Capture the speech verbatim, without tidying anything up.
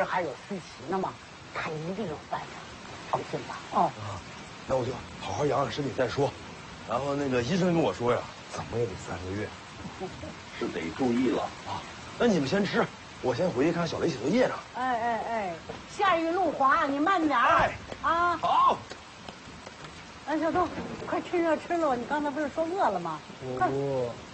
边还有思琪呢嘛，他一定有办法，放心吧。哦， 啊，那我就好好养养身体再说。然后那个医生跟我说呀，怎么也得三个月， 是得注意了啊。那你们先吃，我先回去看小雷写作业呢。 哎哎哎，下雨路滑，你慢点儿。哎，啊， 好。 哎，小东，快趁热吃了，你刚才不是说饿了吗？快。